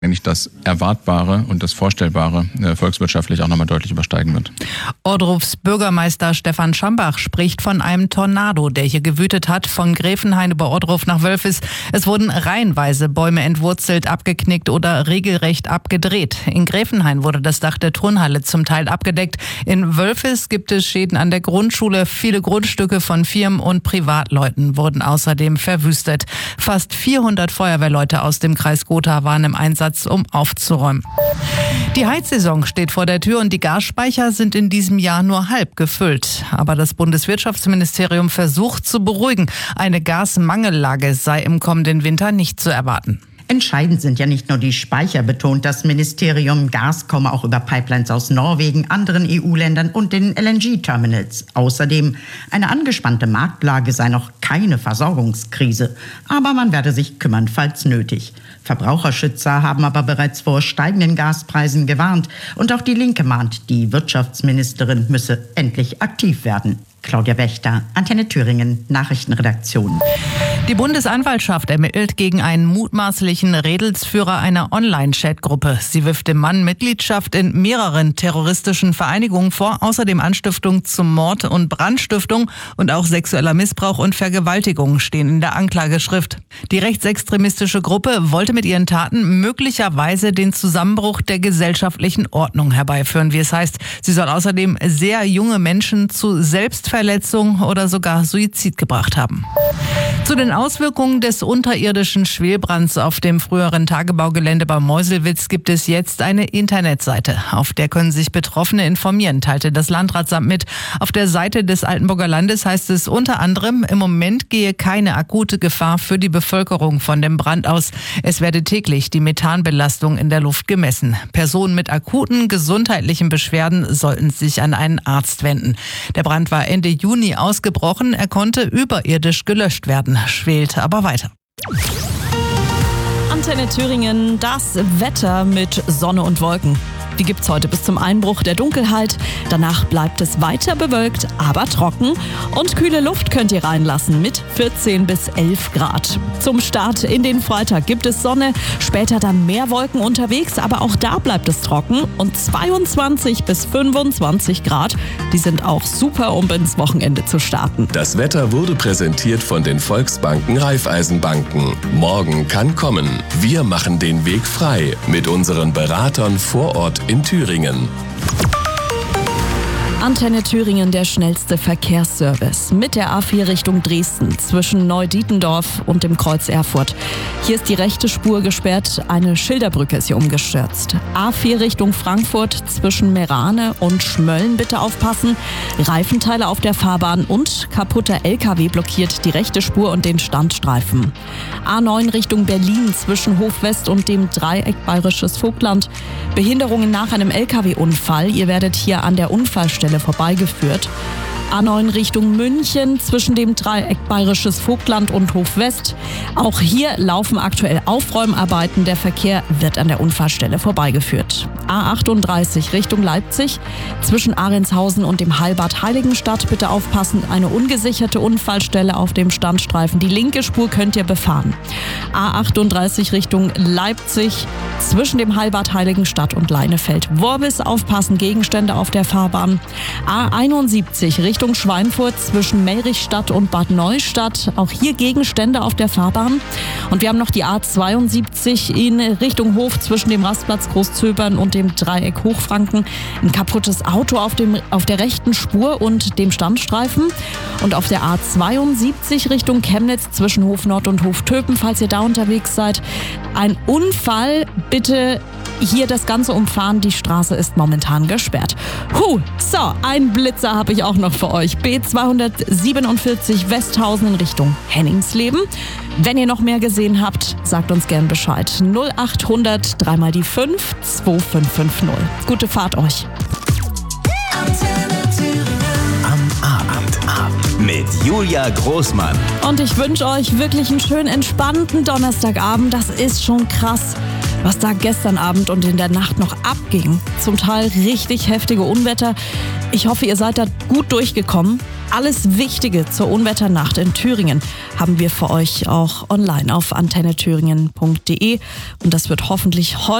Nämlich das Erwartbare und das Vorstellbare volkswirtschaftlich auch nochmal deutlich übersteigen wird. Ohrdrufs Bürgermeister Stefan Schambach spricht von einem Tornado, der hier gewütet hat, von Gräfenhain über Ohrdruf nach Wölfis. Es wurden reihenweise Bäume entwurzelt, abgeknickt oder regelrecht abgedreht. In Gräfenhain wurde das Dach der Turnhalle zum Teil abgedeckt. In Wölfis gibt es Schäden an der Grundschule. Viele Grundstücke von Firmen und Privatleuten wurden außerdem verwüstet. Fast 400 Feuerwehrleute aus dem Kreis Gotha waren im Einsatz, um aufzuräumen. Die Heizsaison steht vor der Tür und die Gasspeicher sind in diesem Jahr nur halb gefüllt. Aber das Bundeswirtschaftsministerium versucht zu beruhigen. Eine Gasmangellage sei im kommenden Winter nicht zu erwarten. Entscheidend sind ja nicht nur die Speicher, betont das Ministerium. Gas komme auch über Pipelines aus Norwegen, anderen EU-Ländern und den LNG-Terminals. Außerdem eine angespannte Marktlage sei noch keine Versorgungskrise. Aber man werde sich kümmern, falls nötig. Verbraucherschützer haben aber bereits vor steigenden Gaspreisen gewarnt. Und auch die Linke mahnt, die Wirtschaftsministerin müsse endlich aktiv werden. Claudia Wächter, Antenne Thüringen, Nachrichtenredaktion. Die Bundesanwaltschaft ermittelt gegen einen mutmaßlichen Redelsführer einer Online-Chat-Gruppe. Sie wirft dem Mann Mitgliedschaft in mehreren terroristischen Vereinigungen vor, außerdem Anstiftung zum Mord und Brandstiftung und auch sexueller Missbrauch und Vergewaltigung stehen in der Anklageschrift. Die rechtsextremistische Gruppe wollte mit ihren Taten möglicherweise den Zusammenbruch der gesellschaftlichen Ordnung herbeiführen, wie es heißt. Sie soll außerdem sehr junge Menschen zu Selbstverletzung oder sogar Suizid gebracht haben. Zu den Auswirkungen des unterirdischen Schwelbrands auf dem früheren Tagebaugelände bei Meuselwitz gibt es jetzt eine Internetseite. Auf der können sich Betroffene informieren, teilte das Landratsamt mit. Auf der Seite des Altenburger Landes heißt es unter anderem, im Moment gehe keine akute Gefahr für die Bevölkerung von dem Brand aus. Es werde täglich die Methanbelastung in der Luft gemessen. Personen mit akuten gesundheitlichen Beschwerden sollten sich an einen Arzt wenden. Der Brand war Ende Juni ausgebrochen. Er konnte überirdisch gelöscht werden, schwelt aber weiter. Antenne Thüringen, das Wetter mit Sonne und Wolken. Die gibt's heute bis zum Einbruch der Dunkelheit. Danach bleibt es weiter bewölkt, aber trocken. Und kühle Luft könnt ihr reinlassen mit 14 bis 11 Grad. Zum Start in den Freitag gibt es Sonne, später dann mehr Wolken unterwegs, aber auch da bleibt es trocken. Und 22 bis 25 Grad, die sind auch super, um ins Wochenende zu starten. Das Wetter wurde präsentiert von den Volksbanken Raiffeisenbanken. Morgen kann kommen. Wir machen den Weg frei mit unseren Beratern vor Ort in Thüringen. Antenne Thüringen, der schnellste Verkehrsservice mit der A4 Richtung Dresden zwischen Neudietendorf und dem Kreuz Erfurt. Hier ist die rechte Spur gesperrt, eine Schilderbrücke ist hier umgestürzt. A4 Richtung Frankfurt zwischen Merane und Schmölln bitte aufpassen. Reifenteile auf der Fahrbahn und kaputter LKW blockiert die rechte Spur und den Standstreifen. A9 Richtung Berlin zwischen Hofwest und dem Dreieck Bayerisches Vogtland. Behinderungen nach einem LKW-Unfall. Ihr werdet hier an der Unfallstelle vorbeigeführt. A9 Richtung München zwischen dem Dreieck Bayerisches Vogtland und Hofwest. Auch hier laufen aktuell Aufräumarbeiten. Der Verkehr wird an der Unfallstelle vorbeigeführt. A38 Richtung Leipzig zwischen Ahrentshausen und dem Heilbad Heiligenstadt. Bitte aufpassen, eine ungesicherte Unfallstelle auf dem Standstreifen. Die linke Spur könnt ihr befahren. A38 Richtung Leipzig zwischen dem Heilbad Heiligenstadt und Leinefeld-Worbis. Aufpassen, Gegenstände auf der Fahrbahn. A71 Richtung Schweinfurt zwischen Melrichstadt und Bad Neustadt. Auch hier Gegenstände auf der Fahrbahn. Und wir haben noch die A72 in Richtung Hof zwischen dem Rastplatz Großzöbern und dem Dreieck Hochfranken. Ein kaputtes Auto auf der rechten Spur und dem Standstreifen. Und auf der A72 Richtung Chemnitz zwischen Hof Nord und Hof Töpen, falls ihr da unterwegs seid. Ein Unfall, bitte hier das Ganze umfahren. Die Straße ist momentan gesperrt. So, ein Blitzer habe ich auch noch für euch. B247 Westhausen in Richtung Henningsleben. Wenn ihr noch mehr gesehen habt, sagt uns gern Bescheid. 0800 3 mal die 5 2550. Gute Fahrt euch. Am Abend mit Julia Großmann. Und ich wünsche euch wirklich einen schönen, entspannten Donnerstagabend. Das ist schon krass, was da gestern Abend und in der Nacht noch abging. Zum Teil richtig heftige Unwetter. Ich hoffe, ihr seid da gut durchgekommen. Alles Wichtige zur Unwetternacht in Thüringen haben wir für euch auch online auf antennethüringen.de und das wird hoffentlich heute